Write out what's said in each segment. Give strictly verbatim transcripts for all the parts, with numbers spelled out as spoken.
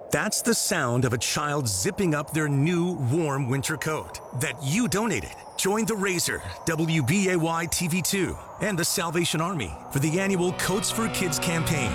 That's the sound of a child zipping up their new warm winter coat that you donated. Join the Razor, W B A Y T V two, and the Salvation Army for the annual Coats for Kids campaign.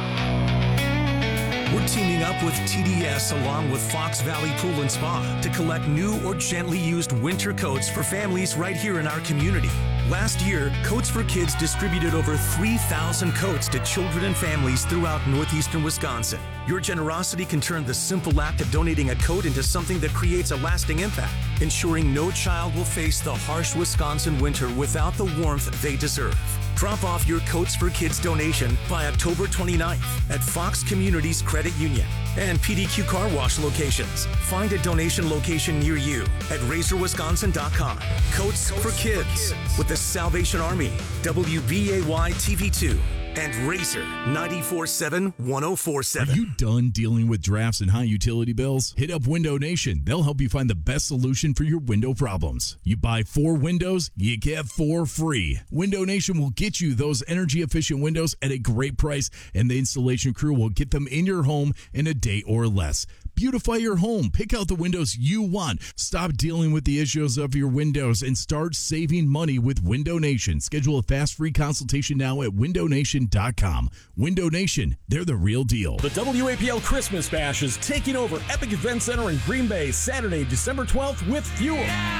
We're teaming up with T D S along with Fox Valley Pool and Spa to collect new or gently used winter coats for families right here in our community. Last year, Coats for Kids distributed over three thousand coats to children and families throughout northeastern Wisconsin. Your generosity can turn the simple act of donating a coat into something that creates a lasting impact, ensuring no child will face the harsh Wisconsin winter without the warmth they deserve. Drop off your Coats for Kids donation by October twenty-ninth at Fox Communities Credit Union and P D Q Car Wash locations. Find a donation location near you at razor wisconsin dot com. Coats, Coats for, for kids, kids with the Salvation Army, W B A Y T V two, and Razor ninety-four point seven, one oh four point seven. Are you done dealing with drafts and high utility bills? Hit up Window Nation. They'll help you find the best solution for your window problems. You buy four windows, you get four free. Window Nation will get you those energy efficient windows at a great price, and the installation crew will get them in your home in a day or less. Beautify your home. Pick out the windows you want. Stop dealing with the issues of your windows and start saving money with Window Nation. Schedule a fast free consultation now at window nation dot com. Window Nation, they're the real deal. The W A P L Christmas Bash is taking over Epic Event Center in Green Bay Saturday, December twelfth with Fuel.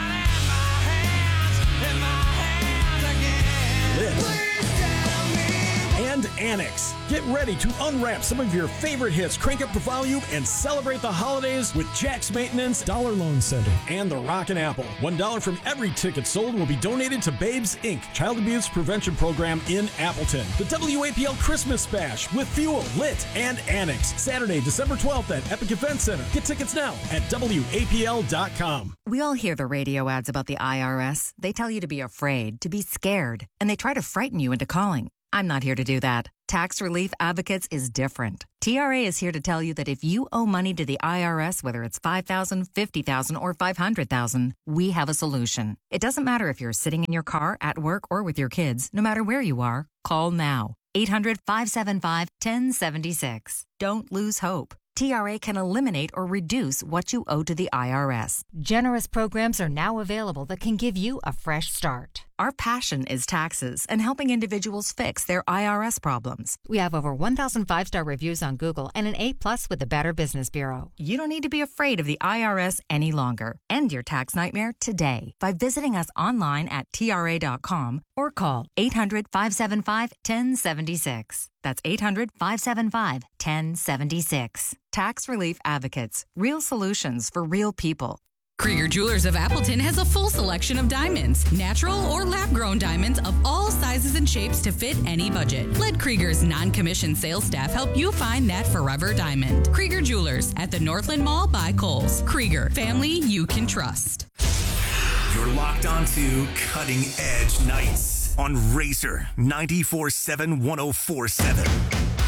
Lit. And Annex. Get ready to unwrap some of your favorite hits, crank up the volume, and celebrate the holidays with Jack's Maintenance, Dollar Loan Center, and the Rockin' Apple. One dollar from every ticket sold will be donated to Babes, Incorporated, Child Abuse Prevention Program in Appleton. The W A P L Christmas Bash with Fuel, Lit, and Annex. Saturday, December twelfth at Epic Event Center. Get tickets now at W A P L dot com. We all hear the radio ads about the I R S. They tell you to be afraid, to be scared, and they try to frighten you into calling. I'm not here to do that. Tax Relief Advocates is different. T R A is here to tell you that if you owe money to the I R S, whether it's five thousand dollars, fifty thousand dollars, or five hundred thousand dollars, we have a solution. It doesn't matter if you're sitting in your car, at work, or with your kids. No matter where you are, call now. eight hundred, five seven five, one oh seven six. Don't lose hope. T R A can eliminate or reduce what you owe to the I R S. Generous programs are now available that can give you a fresh start. Our passion is taxes and helping individuals fix their I R S problems. We have over one thousand five-star reviews on Google and an A plus with the Better Business Bureau. You don't need to be afraid of the I R S any longer. End your tax nightmare today by visiting us online at T R A dot com or call eight hundred, five seven five, one oh seven six. That's eight hundred, five seven five, one oh seven six. Tax Relief Advocates. Real solutions for real people. Krieger Jewelers of Appleton has a full selection of diamonds, natural or lab-grown diamonds of all sizes and shapes to fit any budget. Let Krieger's non-commissioned sales staff help you find that forever diamond. Krieger Jewelers at the Northland Mall by Kohl's. Krieger, family you can trust. You're locked onto Cutting Edge Nights on Razor ninety-four point seven, one oh four point seven.